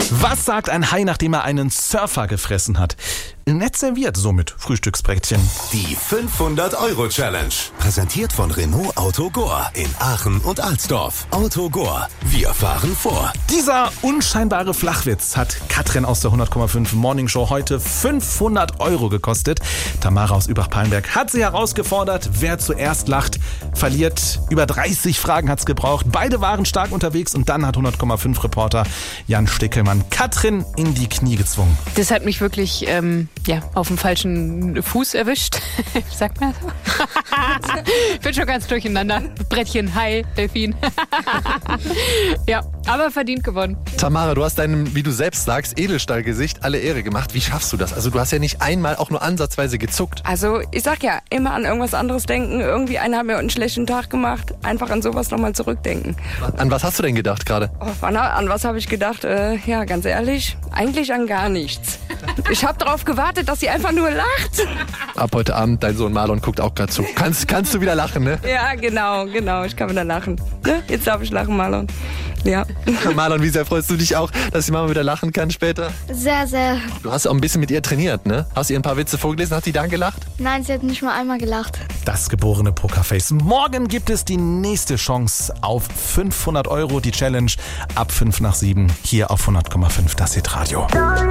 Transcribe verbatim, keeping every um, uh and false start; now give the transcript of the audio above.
Was sagt ein Hai, nachdem er einen Surfer gefressen hat? Nett serviert, somit Frühstücksbrettchen. Die fünfhundert-Euro-Challenge. Präsentiert von Renault Auto Gore in Aachen und Alsdorf. Auto Gore. Wir fahren vor. Dieser unscheinbare Flachwitz hat Katrin aus der hundert Komma fünf Morning Show heute fünfhundert Euro gekostet. Tamara aus Übach-Palenberg hat sie herausgefordert. Wer zuerst lacht, verliert. Über dreißig Fragen hat's gebraucht. Beide waren stark unterwegs und dann hat hundert Komma fünf Reporter Jan Stickelmann Katrin in die Knie gezwungen. Das hat mich wirklich ähm, ja, auf dem falschen Fuß erwischt. Sagt man so? Ich bin schon ganz durcheinander. Brettchen, Hai, Delfin. Ja, aber verdient gewonnen. Tamara, du hast deinem, wie du selbst sagst, Edelstahlgesicht alle Ehre gemacht. Wie schaffst du das? Also du hast ja nicht einmal auch nur ansatzweise gezuckt. Also ich sag ja, immer an irgendwas anderes denken. Irgendwie einer hat mir einen schlechten Tag gemacht. Einfach an sowas nochmal zurückdenken. An was hast du denn gedacht gerade? Oh, an, an was habe ich gedacht? Äh, ja, ganz ehrlich, eigentlich an gar nichts. Ich habe darauf gewartet, dass sie einfach nur lacht. Ab heute Abend, dein Sohn Marlon guckt auch gerade zu. Kannst, kannst du wieder lachen, ne? Ja, genau, genau. Ich kann wieder lachen. Ne? Jetzt darf ich lachen, Marlon. Ja. Marlon, wie sehr freust du dich auch, dass die Mama wieder lachen kann später? Sehr, sehr. Du hast auch ein bisschen mit ihr trainiert, ne? Hast du ihr ein paar Witze vorgelesen? Hat die dann gelacht? Nein, sie hat nicht mal einmal gelacht. Das geborene Pokerface. Morgen gibt es die nächste Chance auf fünfhundert Euro. Die Challenge ab fünf nach sieben hier auf hundert Komma fünf. Das Hitradio.